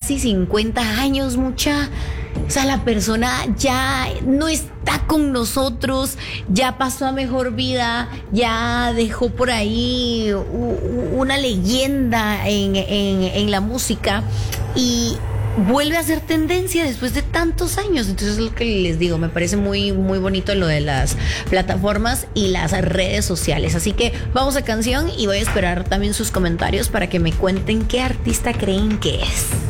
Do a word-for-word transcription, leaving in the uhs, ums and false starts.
casi cincuenta años, mucha. O sea, la persona ya no está con nosotros, ya pasó a mejor vida, ya dejó por ahí una leyenda en, en, en la música y vuelve a ser tendencia después de tantos años. Entonces es lo que les digo, me parece muy, muy bonito lo de las plataformas y las redes sociales. Así que vamos a canción y voy a esperar también sus comentarios para que me cuenten qué artista creen que es.